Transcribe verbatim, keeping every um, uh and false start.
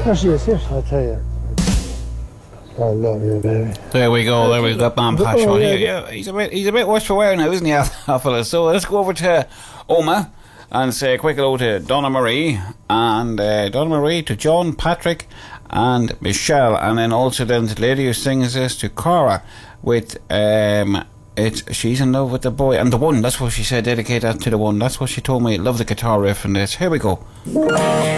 There she is, here. I tell you. I love you, baby. There we go. There we got Man Pacho Oh, here. yeah. Yeah, he's a bit, he's a bit worse for wear now, isn't he, that fella? So let's go over to Oma and say a quick hello to Donna Marie and uh, Donna Marie to John, Patrick, and Michelle, and then also then the lady who sings this to Cora with um. It's She's in Love with the Boy and the One. That's what she said. Dedicate that to the One. That's what she told me. Love the guitar riff and this. Here we go.